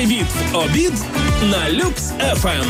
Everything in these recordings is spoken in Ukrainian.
Привіт в обід на Люкс ФМ.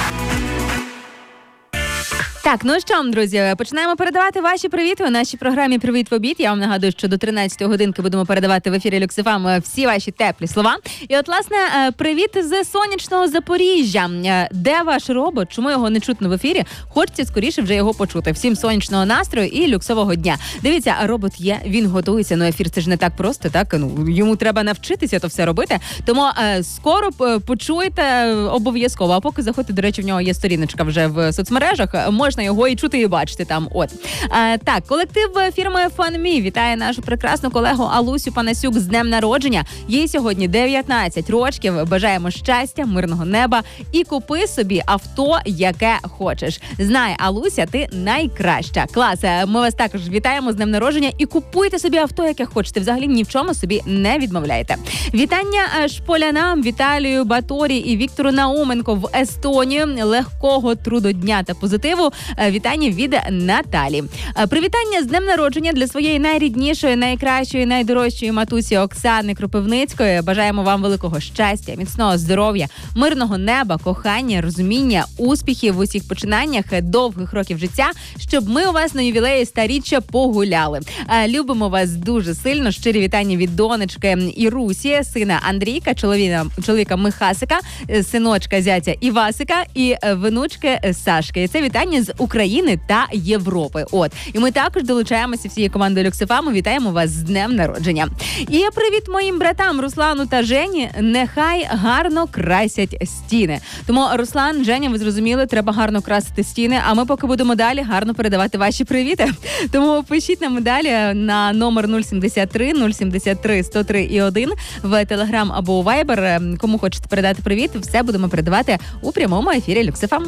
Так, ну що, друзі, починаємо передавати ваші привіти у нашій програмі «Привіт в обід». Я вам нагадую, що до 13-ї годинки будемо передавати в ефірі Люкс ФМ всі ваші теплі слова. І от, власне, привіт з сонячного Запоріжжя. Де ваш робот? Чому його не чутно в ефірі? Хочеться скоріше вже його почути. Всім сонячного настрою і люксового дня. Дивіться, робот є, він готується. Ну, ефір це ж не так просто, так? Ну, йому треба навчитися то все робити. Тому скоро почуєте обов'язково. А поки заходьте, до речі, в нього є сторіночка вже в соцмережах. Можна його і чути, і бачити там. От. Так, колектив фірми FunMe вітає нашу прекрасну колегу Алусю Панасюк з днем народження. Їй сьогодні 19 років. Бажаємо щастя, мирного неба і купи собі авто, яке хочеш. Знай, Алуся, ти найкраща. Клас. Ми вас також вітаємо з днем народження і купуйте собі авто, яке хочете. Взагалі ні в чому собі не відмовляйте. Вітання шполянам Віталію Баторі і Віктору Науменко в Естонію. Легкого трудодня та позитиву. Вітання від Наталі. Привітання з днем народження для своєї найріднішої, найкращої, найдорожчої матусі Оксани Кропивницької. Бажаємо вам великого щастя, міцного здоров'я, мирного неба, кохання, розуміння, успіхів в усіх починаннях, довгих років життя, щоб ми у вас на ювілеї старіччя погуляли. Любимо вас дуже сильно. Щирі вітання від донечки Ірусі, сина Андрійка, чоловіка Михасика, синочка зятя Івасика і внучки Сашки. Це вітання з України та Європи. От. І ми також долучаємося всією командою Люкс ФМ. Вітаємо вас з днем народження. І привіт моїм братам Руслану та Жені. Нехай гарно красять стіни. Тому, Руслан, Женя, ви зрозуміли, треба гарно красити стіни, а ми поки будемо далі гарно передавати ваші привіти. Тому пишіть нам далі на номер 073 073 103 і 1 в Телеграм або у Вайбер. Кому хочете передати привіт, все будемо передавати у прямому ефірі Люкс ФМ.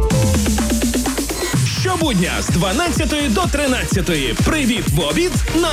Щобудня з 12 до 13. Привіт в обід на